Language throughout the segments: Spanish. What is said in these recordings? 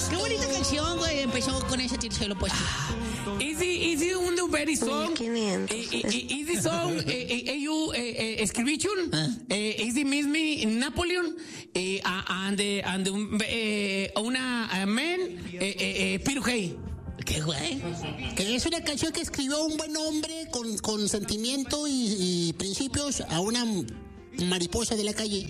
Qué bonita canción, güey. Empezó con ese cielo puesto. Easy un very song. 1500. Easy song. You escribition. Easy mismi Napoleon. And una man. Pirujei. ¿Qué, güey? Que es una canción que escribió un buen hombre con sentimiento y principios a una mariposa de la calle.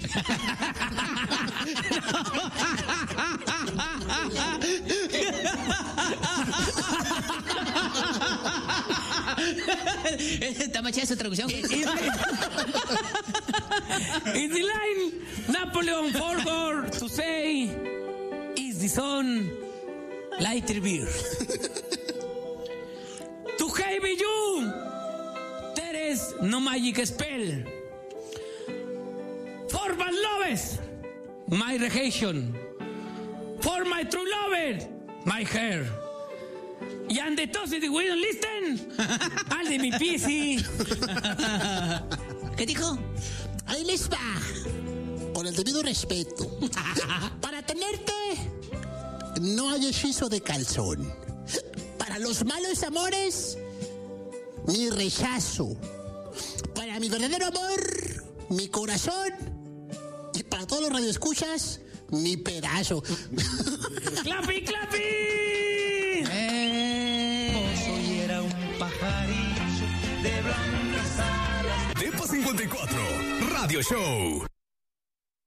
Está machada su traducción. Is the line Napoleon forgot to say is the sun lighter beer. To have you there is no magic spell. For my lovers, my rejection. For my true lover, my hair. Y ande todos y we don't listen. Al de mi PC. ¿Qué dijo? Ahí les va. Con el debido respeto. Para tenerte, no hay hechizo de calzón. Para los malos amores, mi rechazo. Para mi verdadero amor, mi corazón. Y para todos los radioescuchas, mi pedazo. ¡Clapi, clapi! Hoy era un pajarillo de blancas alas. Depa 54, Radio Show.